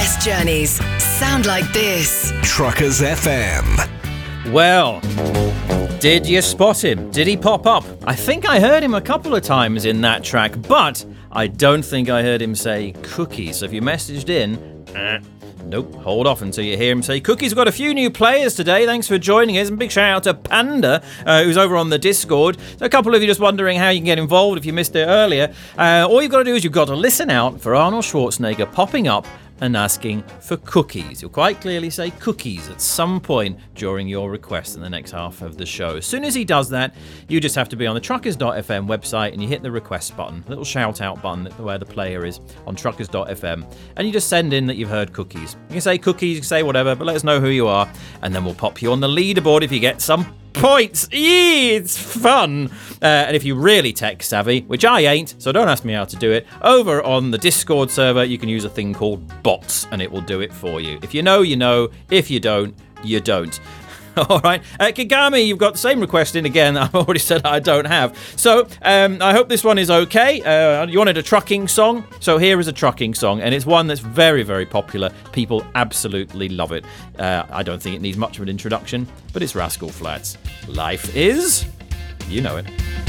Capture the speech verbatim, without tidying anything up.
best journeys sound like this. Truckers F M. Well, did you spot him? Did he pop up? I think I heard him a couple of times in that track, but I don't think I heard him say cookies. So if you messaged in, eh, nope, hold off until you hear him say cookies. We've got a few new players today. Thanks for joining us. And big shout out to Panda, uh, who's over on the Discord. So a couple of you just wondering how you can get involved if you missed it earlier. Uh, all you've got to do is you've got to listen out for Arnold Schwarzenegger popping up and asking for cookies. You'll quite clearly say cookies at some point during your request in the next half of the show. As soon as he does that, you just have to be on the truckers dot f m website and you hit the request button, little shout out button where the player is on truckers dot f m, and you just send in that you've heard cookies. You can say cookies, you can say whatever, but let us know who you are, and then we'll pop you on the leaderboard if you get some points. Yee, it's fun. Uh, and if you're really tech savvy, which I ain't, so don't ask me how to do it, over on the Discord server, you can use a thing called bots, and it will do it for you. If you know, you know. If you don't, you don't. All right. Uh, Kigami, you've got the same request in again. I've already said I don't have. So um, I hope this one is okay. Uh, you wanted a trucking song? So here is a trucking song, and it's one that's very, very popular. People absolutely love it. Uh, I don't think it needs much of an introduction, but it's Rascal Flatts. Life is... You know it.